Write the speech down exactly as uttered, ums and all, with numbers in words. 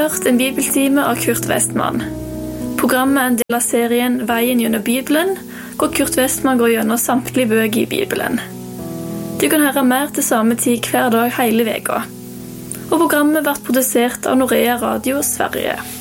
hørt en bibeltime av Kurt Westman. Programmet er en del av serien Veien gjennom Bibelen, hvor Kurt Westman går gjennom samtlige bøker i Bibelen. Du kan høre mer til samme tid hver dag hele veka. Og programmet ble produsert av Norea Radio Sverige.